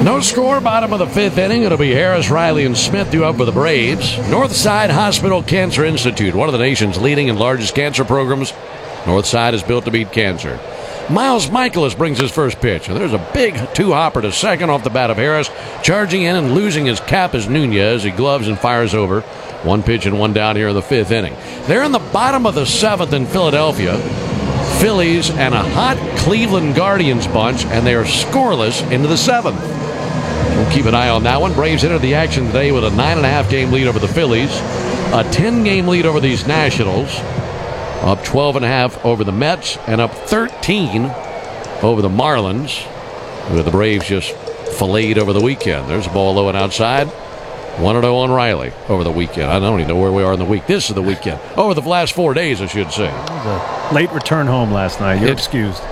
No score, bottom of the fifth inning. It'll be Harris, Riley, and Smith due up for the Braves. Northside Hospital Cancer Institute, one of the nation's leading and largest cancer programs. Northside is built to beat cancer. Miles Michaelis brings his first pitch. And there's a big two-hopper to second off the bat of Harris. Charging in and losing his cap is Nunez. He gloves and fires over. One pitch and one down here in the fifth inning. They're in the bottom of the seventh in Philadelphia. Phillies and a hot Cleveland Guardians bunch, and they are scoreless into the seventh. We'll keep an eye on that one. Braves enter the action today with a 9.5 game lead over the Phillies, a 10 game lead over these Nationals, up 12.5 over the Mets, and up 13 over the Marlins, with the Braves just filleted over the weekend. There's a ball low and outside. 1-0 on Riley over the weekend. I don't even know where we are in the week. This is the weekend. Over the last 4 days, I should say. A late return home last night. You're excused.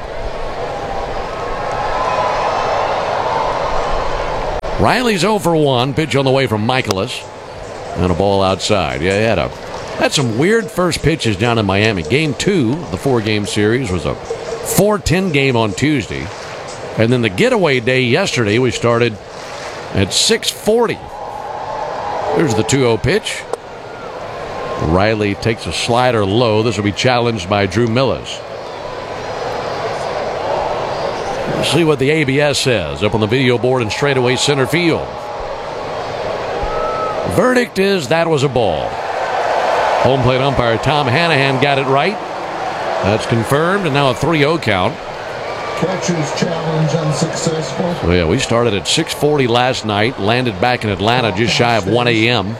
Riley's 0 for 1. Pitch on the way from Michaelis. And a ball outside. Yeah, he had some weird first pitches down in Miami. Game 2, the 4-game series, was a 4-10 game on Tuesday. And then the getaway day yesterday, we started at 6:40. There's the 2-0 pitch. Riley takes a slider low. This will be challenged by Drew Millas. We'll see what the ABS says up on the video board in straightaway center field. Verdict is that was a ball. Home plate umpire Tom Hanahan got it right. That's confirmed, and now a 3-0 count. Catcher's challenge unsuccessful. So yeah, we started at 6:40 last night, landed back in Atlanta just shy of 1 a.m.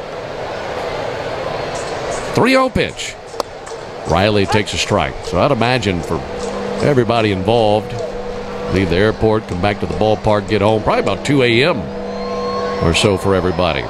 3-0 pitch. Riley takes a strike. So I'd imagine for everybody involved, leave the airport, come back to the ballpark, get home, probably about 2 a.m. or so for everybody.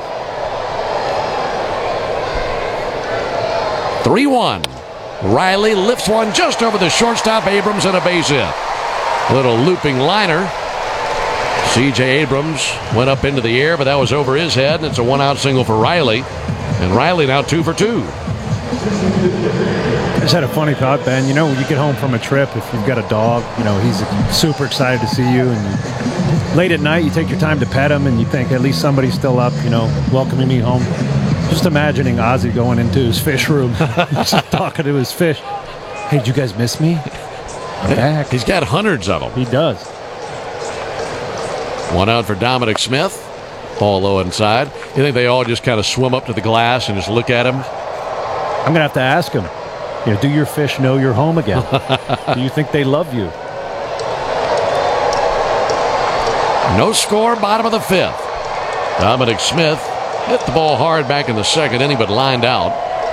3-1. Riley lifts one just over the shortstop, Abrams, and a base hit. Little looping liner. C.J. Abrams went up into the air, but that was over his head, and it's a one-out single for Riley. And Riley now 2 for 2. I just had a funny thought, Ben. You know, when you get home from a trip, if you've got a dog, you know, he's super excited to see you. And late at night, you take your time to pet him, and you think at least somebody's still up, you know, welcoming me home. Just imagining Ozzy going into his fish room, just talking to his fish. Hey, did you guys miss me? I'm back. He's got hundreds of them. He does. One out for Dominic Smith. Ball low inside. You think they all just kind of swim up to the glass and just look at him? I'm going to have to ask him. You know, do your fish know you're home again? Do you think they love you? No score, bottom of the fifth. Dominic Smith hit the ball hard back in the second inning, but lined out.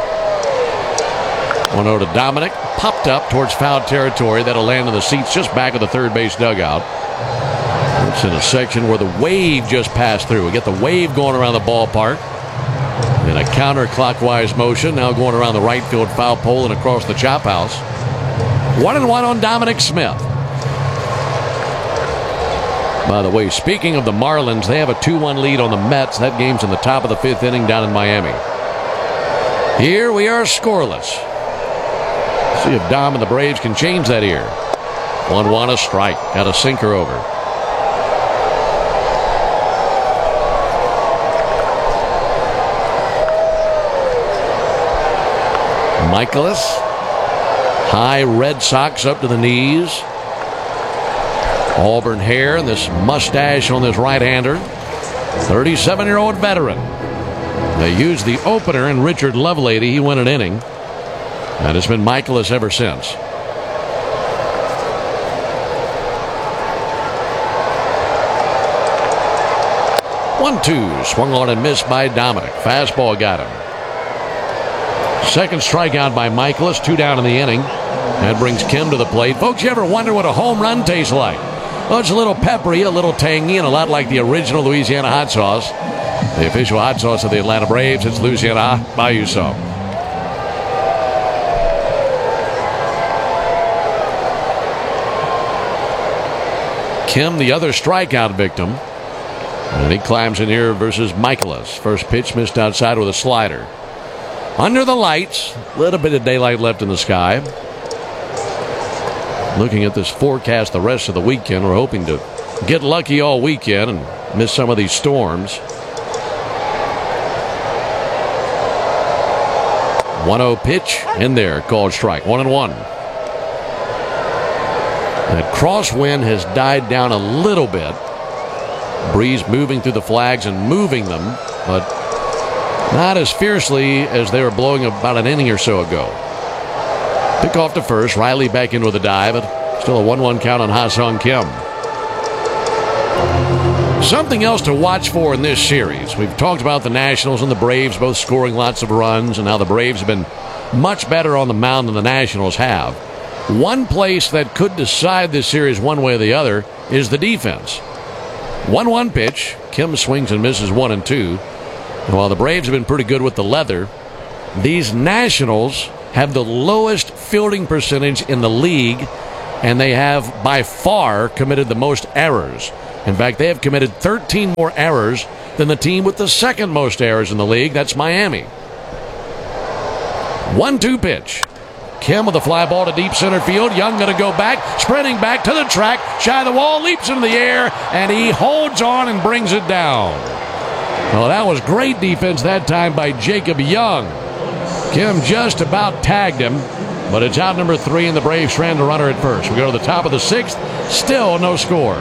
1-0 to Dominic. Popped up towards foul territory. That'll land in the seats just back of the third base dugout. It's in a section where the wave just passed through. We get the wave going around the ballpark in a counterclockwise motion, now going around the right field foul pole and across the chop house. 1-1 on Dominic Smith. By the way, speaking of the Marlins, they have a 2-1 lead on the Mets. That game's in the top of the fifth inning down in Miami. Here we are scoreless. See if Dom and the Braves can change that here. 1-1, a strike. Got a sinker over. Michaelis. High Red Sox up to the knees. Auburn hair and this mustache on this right-hander. 37-year-old veteran. They used the opener in Richard Lovelady. He went an inning. And it's been Michaelis ever since. One-two. Swung on and missed by Dominic. Fastball got him. Second strikeout by Michaelis. 2 down in the inning. That brings Kim to the plate. Folks, you ever wonder what a home run tastes like? Well, it's a little peppery, a little tangy, and a lot like the original Louisiana hot sauce. The official hot sauce of the Atlanta Braves. It's Louisiana. Buy you some. Kim, the other strikeout victim. And he climbs in here versus Michaelis. First pitch missed outside with a slider. Under the lights. A little bit of daylight left in the sky. Looking at this forecast the rest of the weekend, we're hoping to get lucky all weekend and miss some of these storms. 1-0 pitch in there, called strike. 1-1. That crosswind has died down a little bit. Breeze moving through the flags and moving them, but not as fiercely as they were blowing about an inning or so ago. Pick off to first. Riley back in with a dive, but still a 1-1 count on Ha-Seong Kim. Something else to watch for in this series. We've talked about the Nationals and the Braves both scoring lots of runs, and how the Braves have been much better on the mound than the Nationals have. One place that could decide this series one way or the other is the defense. 1-1 pitch. Kim swings and misses 1 and 2. And while the Braves have been pretty good with the leather, these Nationals have the lowest fielding percentage in the league, and they have by far committed the most errors. In fact, they have committed 13 more errors than the team with the second most errors in the league. That's Miami. 1-2 pitch. Kim with a fly ball to deep center field. Young going to go back, sprinting back to the track, shy of the wall, leaps into the air, and he holds on and brings it down. Well, that was great defense that time by Jacob Young. Kim just about tagged him, but it's out number 3, and the Braves strand the runner at first. We go to the top of the 6th, still no score.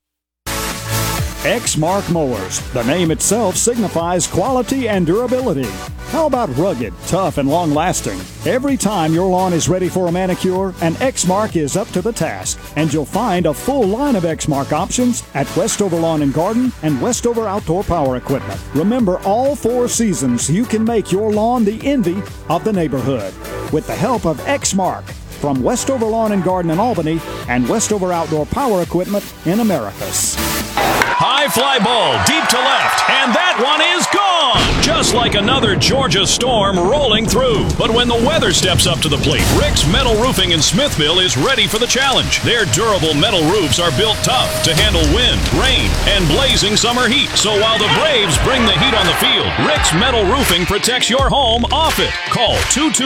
Exmark Mowers. The name itself signifies quality and durability. How about rugged, tough, and long-lasting? Every time your lawn is ready for a manicure, an Exmark is up to the task. And you'll find a full line of Exmark options at Westover Lawn and Garden and Westover Outdoor Power Equipment. Remember, all 4 seasons, you can make your lawn the envy of the neighborhood with the help of Exmark from Westover Lawn and Garden in Albany and Westover Outdoor Power Equipment in Americus. High fly ball deep to left, and that one is gone! Just like another Georgia storm rolling through. But when the weather steps up to the plate, Rick's Metal Roofing in Smithville is ready for the challenge. Their durable metal roofs are built tough to handle wind, rain, and blazing summer heat. So while the Braves bring the heat on the field, Rick's Metal Roofing protects your home off it. Call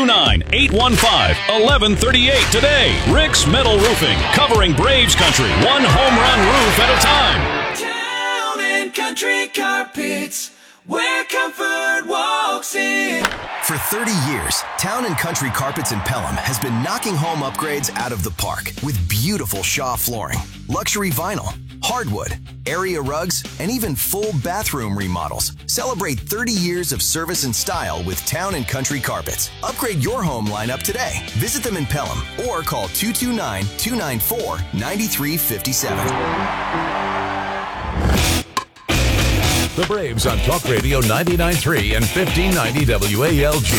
229-815-1138 today. Rick's Metal Roofing, covering Braves country, one home run roof at a time. Country Carpets, where comfort walks in. For 30 years, Town & Country Carpets in Pelham has been knocking home upgrades out of the park with beautiful Shaw flooring, luxury vinyl, hardwood, area rugs, and even full bathroom remodels. Celebrate 30 years of service and style with Town & Country Carpets. Upgrade your home lineup today. Visit them in Pelham or call 229-294-9357. The Braves on Talk Radio 99.3 and 1590 WALG.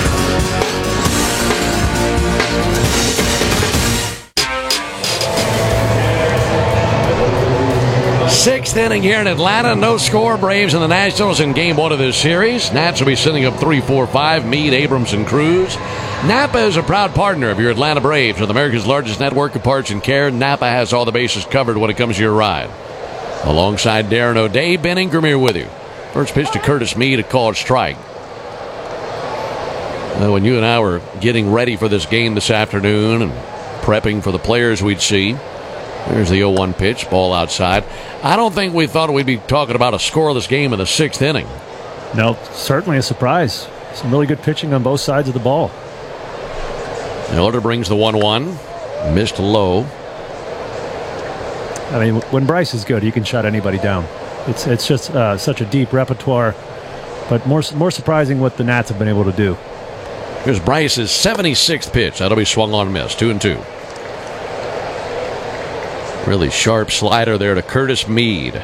Sixth inning here in Atlanta. No score. Braves and the Nationals in game 1 of this series. Nats will be sending up 3-4-5. Meade, Abrams, and Cruz. Napa is a proud partner of your Atlanta Braves. With America's largest network of parts and care, Napa has all the bases covered when it comes to your ride. Alongside Darren O'Day, Ben Ingram here with you. First pitch to Curtis Meade, a called strike. When you and I were getting ready for this game this afternoon and prepping for the players we'd see, there's the 0-1 pitch, ball outside. I don't think we thought we'd be talking about a scoreless game in the 6th inning. No, certainly a surprise. Some really good pitching on both sides of the ball. Elder brings the 1-1. Missed low. I mean, when Bryce is good, he can shut anybody down. It's just such a deep repertoire, but more surprising what the Nats have been able to do. Here's Bryce's 76th pitch. That'll be swung on and missed. 2-2. Really sharp slider there to Curtis Meade.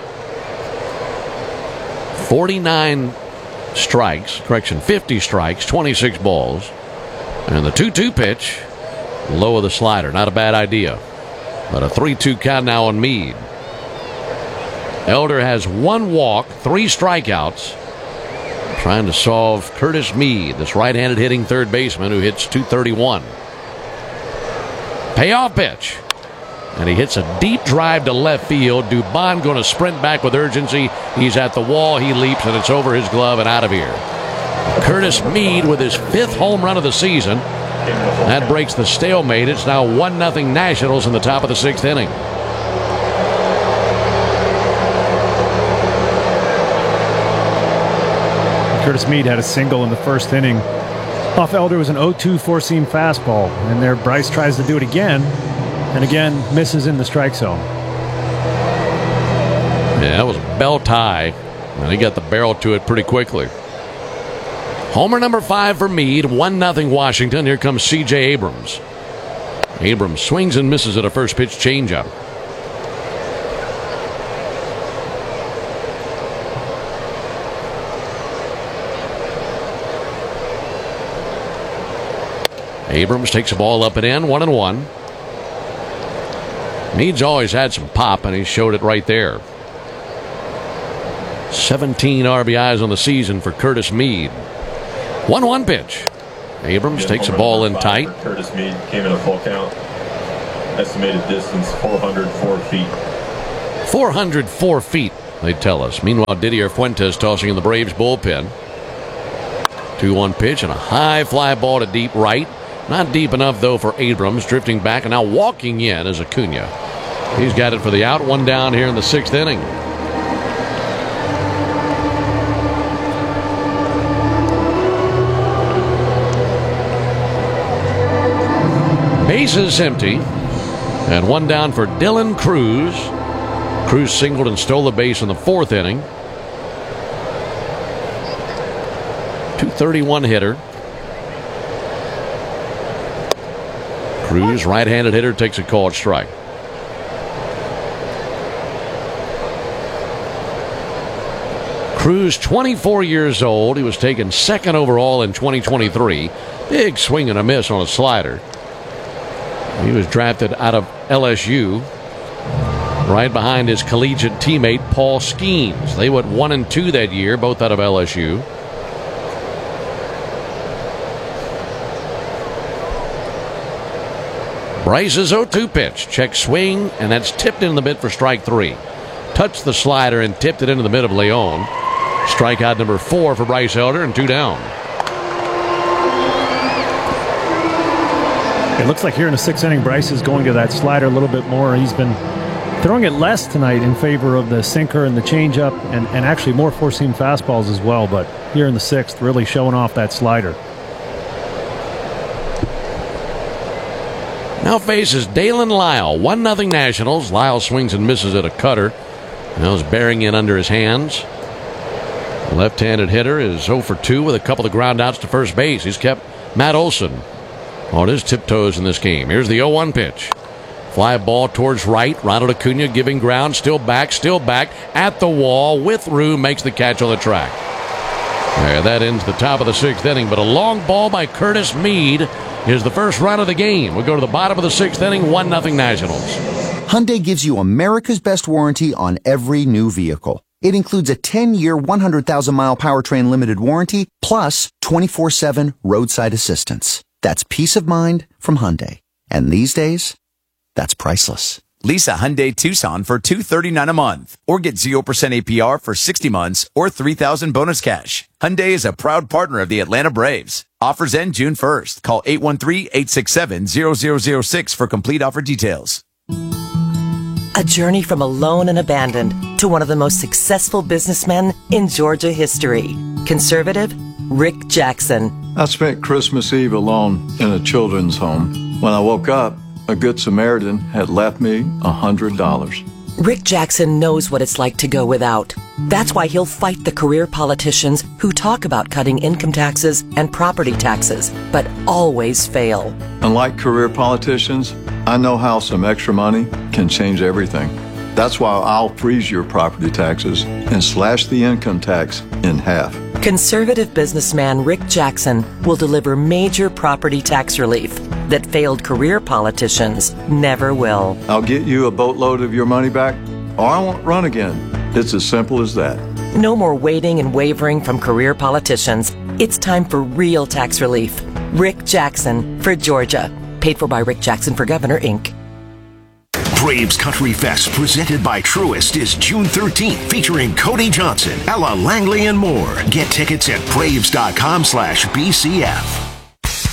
49 strikes, 50 strikes, 26 balls. And the 2-2 pitch, low of the slider. Not a bad idea. But a 3-2 count now on Meade. Elder has 1 walk, 3 strikeouts. Trying to solve Curtis Meade, this right-handed hitting third baseman who hits .231. Payoff pitch. And he hits a deep drive to left field. Dubon going to sprint back with urgency. He's at the wall. He leaps, and it's over his glove and out of here. Curtis Meade with his 5th home run of the season. That breaks the stalemate. It's now 1-0 Nationals in the top of the 6th inning. Curtis Mead had a single in the first inning. Off Elder was an 0-2 four-seam fastball. And there Bryce tries to do it again. And again, misses in the strike zone. Yeah, that was belt high. And he got the barrel to it pretty quickly. Homer number 5 for Mead. 1-0 Washington. Here comes C.J. Abrams. Abrams swings and misses at a first pitch changeup. Abrams takes a ball up and in, 1-1. Mead's always had some pop, and he showed it right there. 17 RBIs on the season for Curtis Mead. 1-1 pitch. Abrams takes a ball in tight. Curtis Mead came in a full count. Estimated distance 404 feet. 404 feet, they tell us. Meanwhile, Didier Fuentes tossing in the Braves bullpen. 2-1 pitch and a high fly ball to deep right. Not deep enough, though, for Abrams. Drifting back and now walking in is Acuna. He's got it for the out. 1 down here in the 6th inning. Bases empty. And 1 down for Dylan Cruz. Cruz singled and stole the base in the 4th inning. .231 hitter. Cruz, right-handed hitter, takes a called strike. Cruz, 24 years old. He was taken 2nd overall in 2023. Big swing and a miss on a slider. He was drafted out of LSU, right behind his collegiate teammate Paul Skeens. They went 1-2 that year, both out of LSU. Bryce's 0-2 pitch. Check swing, and that's tipped in the mid for strike 3. Touched the slider and tipped it into the mid of Leon. Strikeout number 4 for Bryce Elder, and 2 down. It looks like here in the 6th inning, Bryce is going to that slider a little bit more. He's been throwing it less tonight in favor of the sinker and the changeup, and actually more four-seam fastballs as well. But here in the 6th, really showing off that slider. Now faces Dalen Lyle. 1-0 Nationals. Lyle swings and misses at a cutter. Now is bearing in under his hands. Left-handed hitter is 0 for 2 with a couple of ground outs to first base. He's kept Matt Olson on his tiptoes in this game. Here's the 0-1 pitch. Fly ball towards right. Ronald Acuna giving ground. Still back at the wall with room. Makes the catch on the track. There, that ends the top of the 6th inning. But a long ball by Curtis Mead is the first run of the game. We go to the bottom of the 6th inning. 1-0 Nationals. Hyundai gives you America's best warranty on every new vehicle. It includes a 10-year, 100,000-mile powertrain limited warranty, plus 24/7 roadside assistance. That's peace of mind from Hyundai. And these days, that's priceless. Lease a Hyundai Tucson for $239 a month, or get 0% APR for 60 months or $3,000 bonus cash. Hyundai is a proud partner of the Atlanta Braves. Offers end June 1st. Call 813-867-0006 for complete offer details. A journey from alone and abandoned to one of the most successful businessmen in Georgia history. Conservative Rick Jackson. I spent Christmas Eve alone in a children's home. When I woke up, a Good Samaritan had left me $100. Rick Jackson knows what it's like to go without. That's why he'll fight the career politicians who talk about cutting income taxes and property taxes, but always fail. Unlike career politicians, I know how some extra money can change everything. That's why I'll freeze your property taxes and slash the income tax in half. Conservative businessman Rick Jackson will deliver major property tax relief that failed career politicians never will. I'll get you a boatload of your money back, or I won't run again. It's as simple as that. No more waiting and wavering from career politicians. It's time for real tax relief. Rick Jackson for Georgia. Paid for by Rick Jackson for Governor, Inc. Braves Country Fest, presented by Truist, is June 13th, featuring Cody Johnson, Ella Langley, and more. Get tickets at Braves.com/BCF.